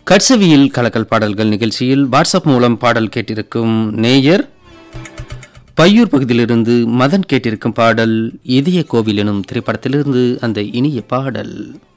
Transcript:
கட்சவியில் கலக்கல் பாடல்கள் நிகழ்ச்சியில் வாட்ஸ்அப் மூலம் பாடல் கேட்டிருக்கும் நேயர் பையூர் பகுதியிலிருந்து மதன் கேட்டிருக்கும் பாடல் இதய கோவில் எனும் திரைப்படத்திலிருந்து அந்த இனிய பாடல்.